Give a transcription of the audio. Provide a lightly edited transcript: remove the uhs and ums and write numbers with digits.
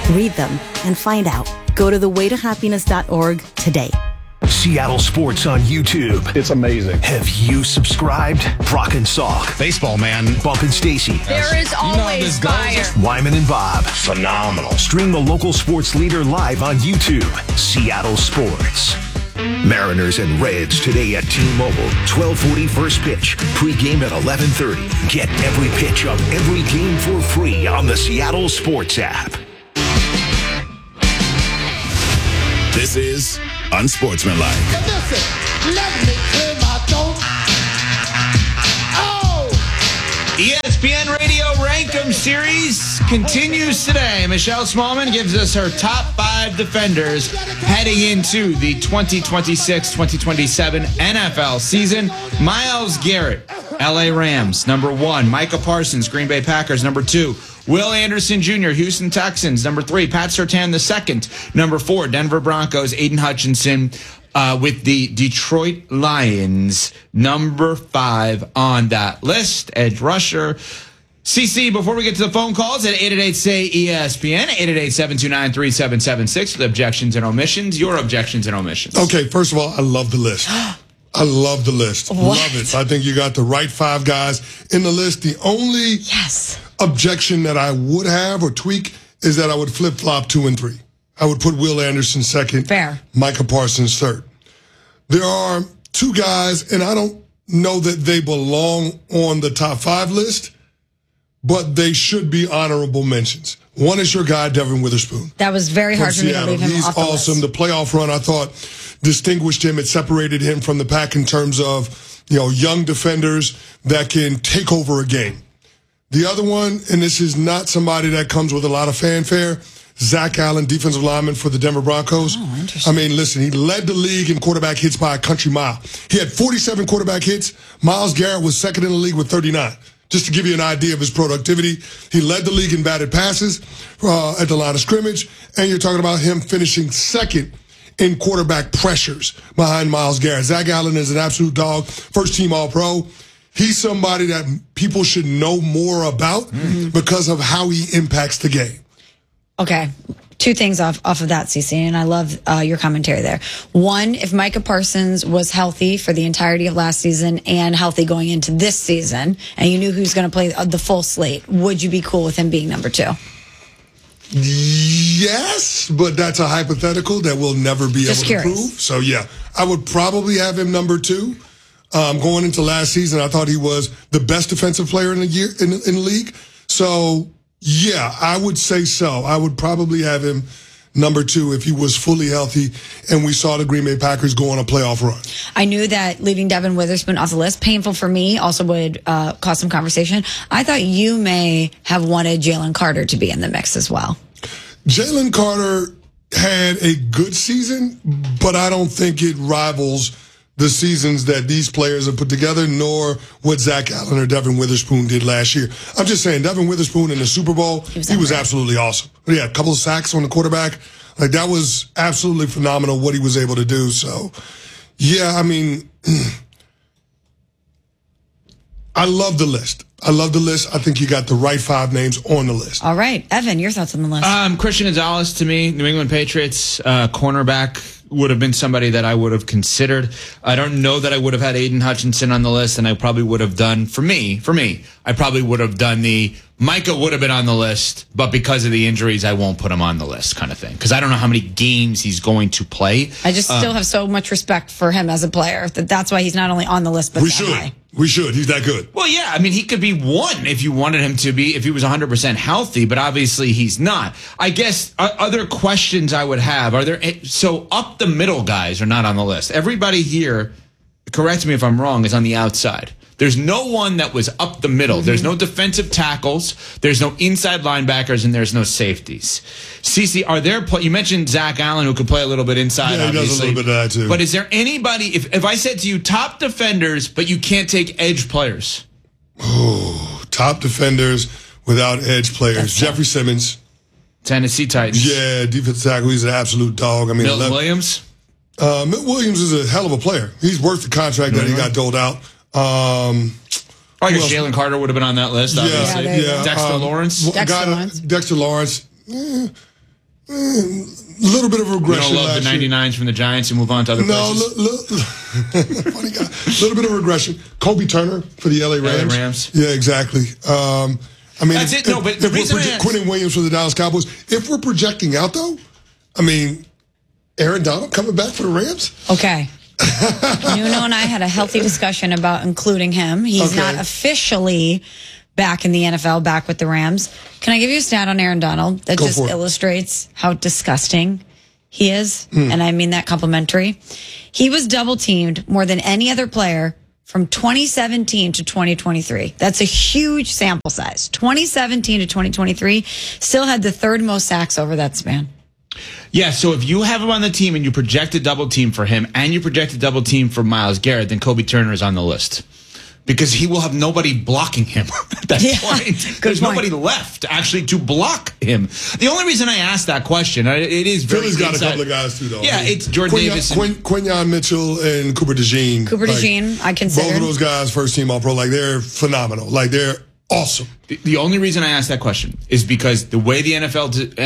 Read them and find out. Go to thewaytohappiness.org today. Seattle Sports on YouTube. It's amazing. Have you subscribed? Brock and Salk. Baseball, man. Bump and Stacy. There is always fire. Wyman and Bob. Phenomenal. Stream the local sports leader live on YouTube. Seattle Sports. Mariners and Reds today at T-Mobile. 12:40 first pitch. Pre-game at 11:30. Get every pitch of every game for free on the Seattle Sports app. This is Unsportsmanlike. Listen, let me clear my throat. Oh! ESPN Radio Rankum Series continues today. Michelle Smallman gives us her top 5 defenders heading into the 2026-2027 NFL season. Myles Garrett, LA Rams, number 1. Micah Parsons, Green Bay Packers, number 2. Will Anderson Jr., Houston Texans, number 3. Pat Surtain II, number 4. Denver Broncos, Aiden Hutchinson with the Detroit Lions, number 5 on that list. Edge rusher. CC, before we get to the phone calls at 888-SAY-ESPN, 888-729-3776 with objections and omissions. Your objections and omissions. Okay, first of all, I love the list. I love the list. What? Love it. I think you got the right 5 guys in the list. The only objection that I would have or tweak is that I would flip-flop 2 and 3. I would put Will Anderson second. Fair. Micah Parsons third. There are 2 guys, and I don't know that they belong on the top 5 list, but they should be honorable mentions. One is your guy, Devin Witherspoon. That was very hard for me to leave him He's off the awesome. list. The playoff run, I thought, distinguished him. It separated him from the pack in terms of, young defenders that can take over a game. The other one, and this is not somebody that comes with a lot of fanfare, Zach Allen, defensive lineman for the Denver Broncos. Oh, interesting. I mean, listen, he led the league in quarterback hits by a country mile. He had 47 quarterback hits. Myles Garrett was second in the league with 39. Just to give you an idea of his productivity, he led the league in batted passes at the line of scrimmage, and you're talking about him finishing second in quarterback pressures behind Myles Garrett. Zach Allen is an absolute dog, first-team All-Pro. He's somebody that people should know more about because of how he impacts the game. Okay. 2 things off of that, CC, and I love your commentary there. 1, if Micah Parsons was healthy for the entirety of last season and healthy going into this season, and you knew who's going to play the full slate, would you be cool with him being number 2? Yes, but that's a hypothetical that we'll never be able to prove. So, yeah, I would probably have him number 2. Going into last season, I thought he was the best defensive player in the year in the league. So, yeah, I would say so. I would probably have him number 2 if he was fully healthy and we saw the Green Bay Packers go on a playoff run. I knew that leaving Devin Witherspoon off the list, painful for me, also would cause some conversation. I thought you may have wanted Jalen Carter to be in the mix as well. Jalen Carter had a good season, but I don't think it rivals the seasons that these players have put together, nor what Zach Allen or Devin Witherspoon did last year. I'm just saying, Devin Witherspoon in the Super Bowl, he was absolutely awesome. Yeah, a couple of sacks on the quarterback. Like, that was absolutely phenomenal what he was able to do. So, yeah, I mean, I love the list. I love the list. I think you got the right 5 names on the list. All right. Evan, your thoughts on the list? Christian Gonzalez, to me, New England Patriots, cornerback, would have been somebody that I would have considered. I don't know that I would have had Aiden Hutchinson on the list, and I probably would have done, for me, I probably would have done Micah would have been on the list, but because of the injuries, I won't put him on the list kind of thing. Because I don't know how many games he's going to play. I just still have so much respect for him as a player that's why he's not only on the list, but high. We should. He's that good. Well, yeah. I mean, he could be 1 if you wanted him to be, if he was 100% healthy, but obviously he's not. I guess other questions I would have, so up the middle guys are not on the list. Everybody here, correct me if I'm wrong, is on the outside. There's no one that was up the middle. There's no defensive tackles. There's no inside linebackers, and there's no safeties. CC, are there? You mentioned Zach Allen, who could play a little bit inside. Yeah, he does a little bit of that too. But is there anybody? If I said to you, top defenders, but you can't take edge players? Oh, top defenders without edge players. Jeffrey Simmons, Tennessee Titans. Yeah, defensive tackle. He's an absolute dog. I mean, Milton Williams. Milton Williams is a hell of a player. He's worth the contract that he got doled out. I guess Jalen Carter would have been on that list, obviously. Yeah. Dexter Lawrence. Dexter Lawrence. Dexter Lawrence. little bit of You regression. don't love the 99s from the Giants and move on to other places? Funny guy. A little bit of regression. Kobe Turner for the LA Rams. Yeah, exactly. I mean, That's it. No, but the reason Quentin Williams for the Dallas Cowboys. If we're projecting out, though, I mean, Aaron Donald coming back for the Rams? Okay. Nuno and I had a healthy discussion about including him. He's not officially back in the NFL, back with the Rams. Can I give you a stat on Aaron Donald that just illustrates how disgusting he is? And I mean that complimentary. He was double teamed more than any other player from 2017 to 2023. That's a huge sample size. 2017 to 2023 still had the third most sacks over that span. Yeah, so if you have him on the team and you project a double team for him and you project a double team for Myles Garrett, then Kobe Turner is on the list. Because he will have nobody blocking him at that point. There's nobody left actually to block him. The only reason I asked that question, it is very Philly's got a couple of guys too, though. Yeah, it's Jordan Davis. Quinyon Mitchell and Cooper DeJean. I consider. Both of those guys, first team All-Pro, like they're phenomenal. Like they're awesome. The only reason I asked that question is because the way the NFL